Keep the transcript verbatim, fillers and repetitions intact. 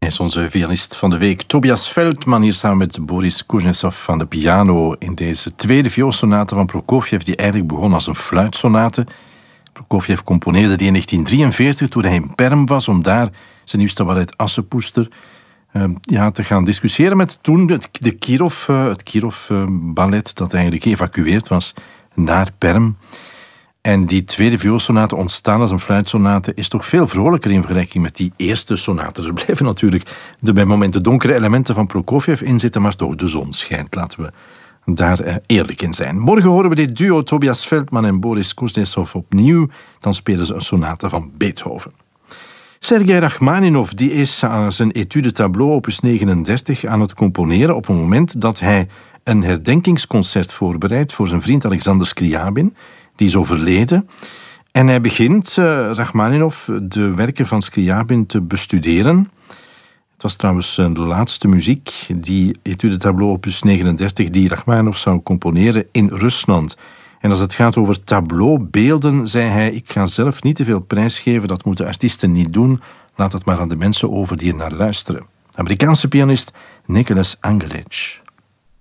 Hij is onze pianist van de week. Tobias Veldman hier samen met Boris Kuznetsov aan de piano in deze tweede vioolsonate van Prokofjev, die eigenlijk begon als een fluitsonate. Prokofjev componeerde die in negentien drieënveertig toen hij in Perm was om daar zijn nieuwste ballet Assepoester uh, ja, te gaan discussiëren met toen het, de Kirov, uh, het Kirov uh, ballet dat eigenlijk geëvacueerd was naar Perm. En die tweede vioolsonate, ontstaan als een fluitsonate, is toch veel vrolijker in vergelijking met die eerste sonate. Er blijven natuurlijk de bij momenten donkere elementen van Prokofjev in zitten, maar toch de zon schijnt. Laten we daar eh, eerlijk in zijn. Morgen horen we dit duo Tobias Veldman en Boris Kuznetsov opnieuw. Dan spelen ze een sonate van Beethoven. Sergei Rachmaninov die is aan zijn Etude Tableau opus negenendertig aan het componeren op een moment dat hij een herdenkingsconcert voorbereidt voor zijn vriend Alexander Scriabin. Die is overleden. En hij begint, uh, Rachmaninov, de werken van Scriabin te bestuderen. Het was trouwens uh, de laatste muziek, die Etude Tableau opus negenendertig, die Rachmaninov zou componeren in Rusland. En als het gaat over tableaubeelden, zei hij, ik ga zelf niet te veel prijsgeven, dat moeten artiesten niet doen. Laat het maar aan de mensen over die er naar luisteren. Amerikaanse pianist Nicholas Angelич.